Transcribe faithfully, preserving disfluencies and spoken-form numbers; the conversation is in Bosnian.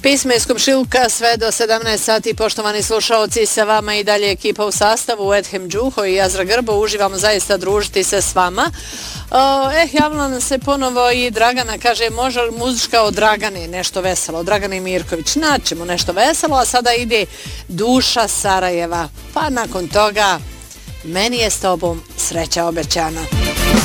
Pisme iz komšiluka sve do sedamnaest sati, poštovani slušaoci, sa vama i dalje ekipa u sastavu Edhem Đuho i Azra Grbo. Uživamo zaista družiti se s vama. Eh, javila nam se ponovo i Dragana, kaže, može li muzička od Dragane nešto veselo? Dragane Mirković, naćemo nešto veselo, a sada ide Duša Sarajeva. Pa nakon toga, meni je s tobom sreća obećana.